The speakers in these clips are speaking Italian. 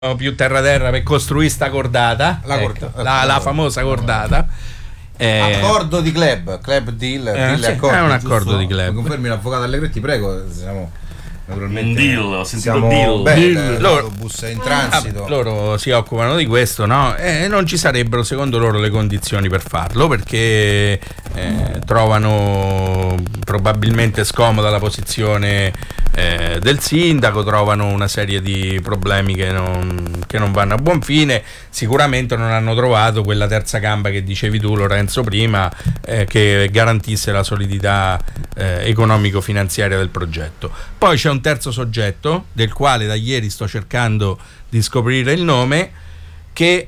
più terra per costruire sta cordata, la famosa cordata. Accordo di club deal, sì, accordo, è un accordo giusto? di club. Mi confermi l'avvocato Allegretti, prego. Siamo naturalmente deal, ho sentito siamo deal. l'autobus è in transito. Loro si occupano di questo, no? E non ci sarebbero secondo loro le condizioni per farlo, perché trovano probabilmente scomoda la posizione del sindaco, trovano una serie di problemi che non vanno a buon fine. Sicuramente non hanno trovato quella terza gamba che dicevi tu, Lorenzo, prima, che garantisse la solidità economico-finanziaria del progetto. Poi c'è un terzo soggetto del quale da ieri sto cercando di scoprire il nome, che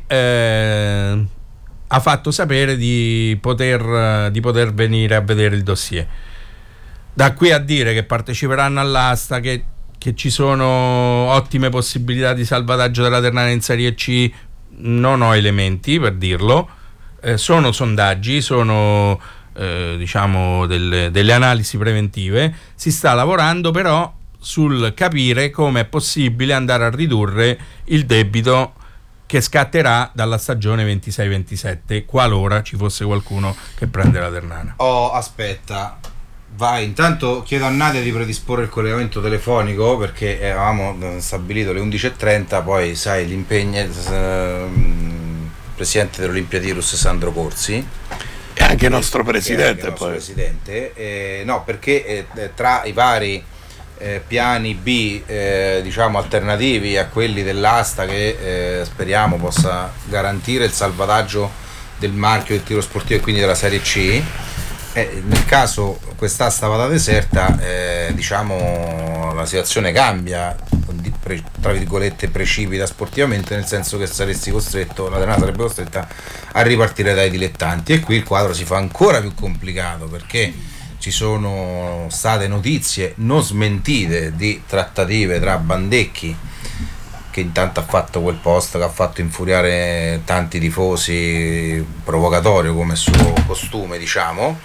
ha fatto sapere di poter venire a vedere il dossier. Da qui a dire che parteciperanno all'asta, che ci sono ottime possibilità di salvataggio della Ternana in Serie C, non ho elementi per dirlo. Sono sondaggi, sono diciamo delle analisi preventive. Si sta lavorando però sul capire come è possibile andare a ridurre il debito che scatterà dalla stagione 26-27, qualora ci fosse qualcuno che prende la Ternana. Aspetta, vai, intanto chiedo a Nadia di predisporre il collegamento telefonico, perché avevamo stabilito le 11:30, poi sai l'impegno presidente dell'Olimpiadirus Sandro Corsi e anche nostro presidente, no, perché tra i vari piani B diciamo alternativi a quelli dell'asta, che speriamo possa garantire il salvataggio del marchio del tiro sportivo e quindi della Serie C, nel caso quest'asta vada deserta, diciamo la situazione cambia, tra virgolette precipita sportivamente, nel senso che la Ternana sarebbe costretta a ripartire dai dilettanti, e qui il quadro si fa ancora più complicato, perché ci sono state notizie non smentite di trattative tra Bandecchi, che intanto ha fatto quel post che ha fatto infuriare tanti tifosi, provocatorio come suo costume, diciamo,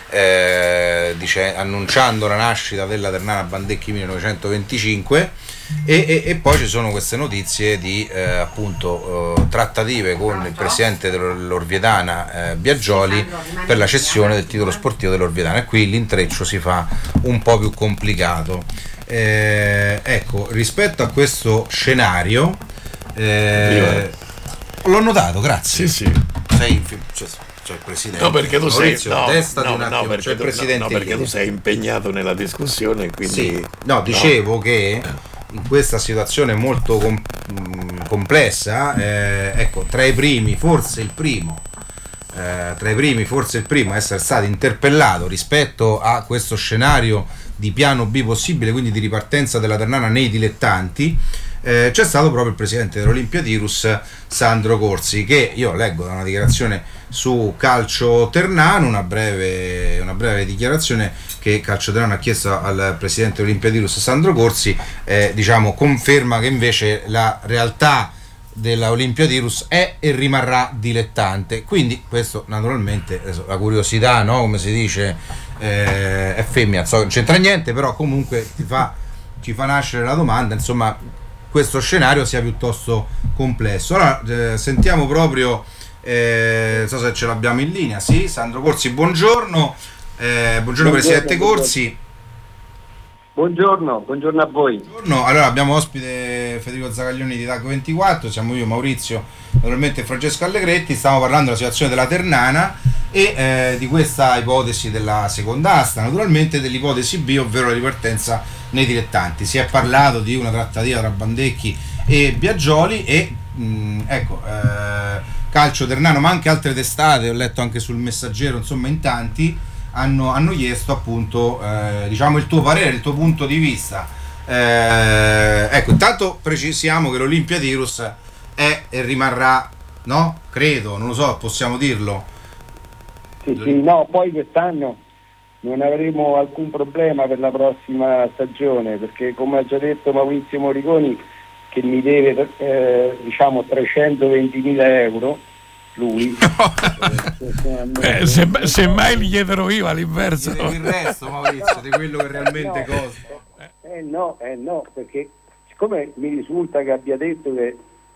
annunciando la nascita della Ternana Bandecchi 1925, e poi ci sono queste notizie di appunto trattative con il presidente dell'Orvietana Biagioli per la cessione del titolo sportivo dell'Orvietana, e qui l'intreccio si fa un po' più complicato. Ecco, rispetto a questo scenario, l'ho notato, grazie. Sì. C'è il presidente. No, perché tu Maurizio, perché tu sei impegnato nella discussione, quindi sì. Dicevo che in questa situazione molto complessa, ecco, tra i primi forse il primo a essere stato interpellato rispetto a questo scenario di piano B possibile, quindi di ripartenza della Ternana nei dilettanti, c'è stato proprio il presidente dell'Olimpiadirus Sandro Corsi, che io leggo da una dichiarazione su Calcio Ternano, una breve dichiarazione che Calcio Ternano ha chiesto al presidente dell'Olimpiadirus Sandro Corsi, diciamo conferma che invece la realtà della Olimpiadirus è e rimarrà dilettante. Quindi questo naturalmente, la curiosità, no, come si dice, è femmina, non c'entra niente, però comunque ci fa nascere la domanda, insomma, questo scenario sia piuttosto complesso. Allora sentiamo proprio, non so se ce l'abbiamo in linea. Sì, Sandro Corsi, buongiorno. Buongiorno presidente Corsi. Buongiorno a voi. Buongiorno. Allora abbiamo ospite Federico Zagaglioni di TAG 24, siamo io, Maurizio, naturalmente Francesco Allegretti. Stiamo parlando della situazione della Ternana e di questa ipotesi della seconda asta, naturalmente dell'ipotesi B, ovvero la ripartenza nei dilettanti. Si è parlato di una trattativa tra Bandecchi e Biagioli e ecco, Calcio Ternano, ma anche altre testate, ho letto anche sul Messaggero, insomma in tanti hanno chiesto appunto diciamo il tuo parere, il tuo punto di vista. Ecco, intanto precisiamo che l'Olimpiadirus è e rimarrà, no? Credo, non lo so, possiamo dirlo. Sì, no, poi quest'anno non avremo alcun problema per la prossima stagione, perché come ha già detto Maurizio Moriconi, che mi deve diciamo 320.000 euro lui. Se mai gli chiederò io all'inverso. Il resto, Maurizio, di quello che realmente costa. No, perché siccome mi risulta che abbia detto che